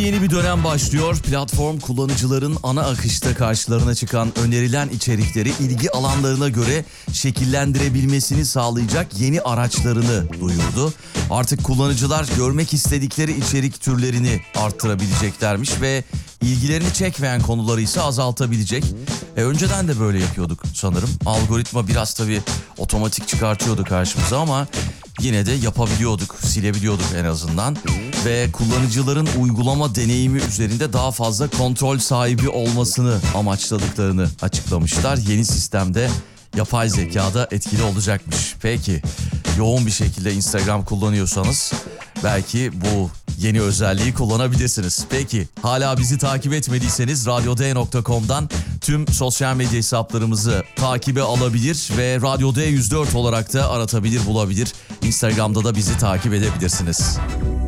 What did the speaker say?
Yeni bir dönem başlıyor. Platform kullanıcıların ana akışta karşılarına çıkan önerilen içerikleri ilgi alanlarına göre şekillendirebilmesini sağlayacak yeni araçlarını duyurdu. Artık kullanıcılar görmek istedikleri içerik türlerini arttırabileceklermiş ve ilgilerini çekmeyen konuları ise azaltabilecek. Önceden de böyle yapıyorduk sanırım. Algoritma biraz tabii otomatik çıkartıyordu karşımıza ama yine de yapabiliyorduk, silebiliyorduk en azından. Ve kullanıcıların uygulama deneyimi üzerinde daha fazla kontrol sahibi olmasını amaçladıklarını açıklamışlar. Yeni sistemde yapay zekada etkili olacakmış. Peki, yoğun bir şekilde Instagram kullanıyorsanız belki bu yeni özelliği kullanabilirsiniz. Peki, hala bizi takip etmediyseniz radyoD.com'dan tüm sosyal medya hesaplarımızı takibe alabilir ve Radyo D 104 olarak da aratabilir, bulabilir. Instagram'da da bizi takip edebilirsiniz.